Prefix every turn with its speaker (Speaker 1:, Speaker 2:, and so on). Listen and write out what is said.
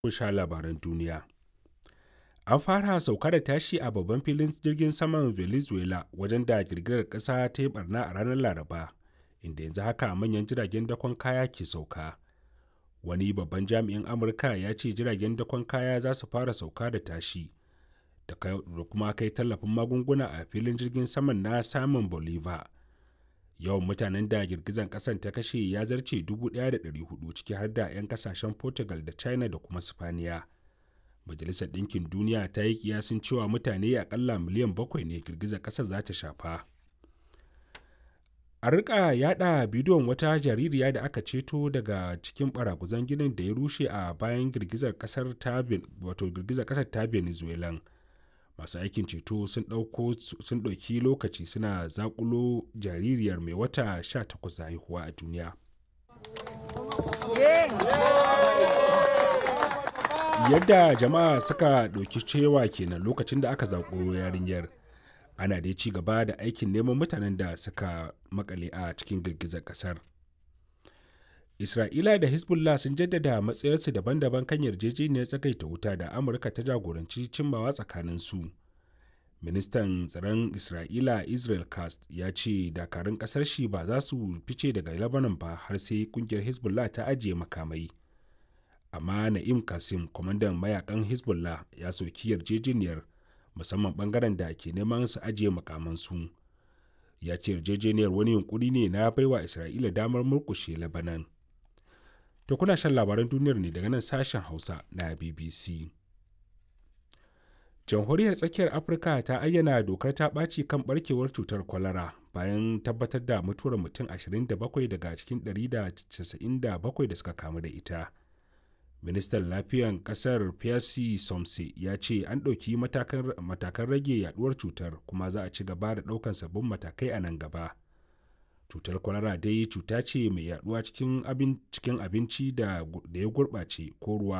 Speaker 1: Kun sha labaran duniya. An fara sauka da tashi a babban filin jirgin saman Venezuela wajen da girgizar ƙasa ta yi barna a ranar Laraba, inda yanzu haka manyan jiragen dakon kaya ke sauka. Wani babban jami'in Amurka ya ce jiragen dakon kaya za su fara sauka da tashi da kuma kai tallafin magunguna a filin jirgin saman na Simon Bolivar. Yawan mutanen da girgizar ƙasar ta kashe ya zarce 1,400 ciki har da 'yan kasashen Portugal da China da kuma Sipaniya. Majalisar Ɗinkin Duniya ta yi kiyasin cewa mutane akalla miliyan 7 ne girgizar ƙasar za ta shafa. A rika yada bidiyon wata jaririya da aka ceto daga cikin baraguzan ginin da ya rushe a bayan girgizar ƙasar ta Venezuela. Masu aikin ceto sun ɗauki lokaci suna zakulo jaririyar mai wata 18 da haihuwa a duniya. Yadda jama'a suka ɗauki cewa kenan lokacin da aka zakulo yarinyar. Ana dai ci gaba da aikin neman mutanen da suka makale a cikin girgizar ƙasar. Isra'ila da Hezbollah sun jaddada matsayarsu daban-daban kan yarjejeniyar tsagaita wuta da Amurka ta jagoranci cimmawa tsakaninsu. Ministan tsaron Isra'ila Israel Katz ya ce dakarun ƙasar shi ba za su fice daga Lebanon ba har sai kungiyar Hezbollah ta ajiye makamai. Amma Na'im Qassem, kwamandan mayakan Hezbollah, ya soki yarjejeniyar, musamman bangaren da ke neman su ajiye makamansu. Ya ce yarjejeniyar wani yunkuri ne na baiwa Isra'ila damar murkushe Lebanon. To kuna shan labaran duniyar ne daga nan sashen Hausa na BBC. Jamhuriyar Tsakiyar Afirka ta ayyana dokar ta ɓaci kan ɓarkewar cutar kwalara bayan tabbatar da mutuwar mutum 27 daga cikin 197 da suka kamu da ita. Ministan Lafiyan ƙasar Pierre Somse ya ce an ɗauki matakan rage yaduwar cutar kuma za a ci gaba da ɗaukan sabbin matakai a nan gaba. Cutar kwalara dai cuta ce mai yaduwa cikin abinci da ya gurɓace ko ruwa